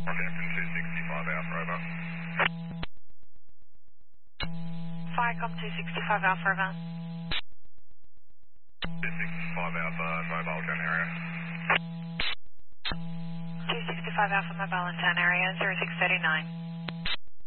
Northampton 265 Alpha, over. Firecom 265 Alpha, over. 265 Alpha, mobile turn area. 265 Alpha, mobile in town area, 0639.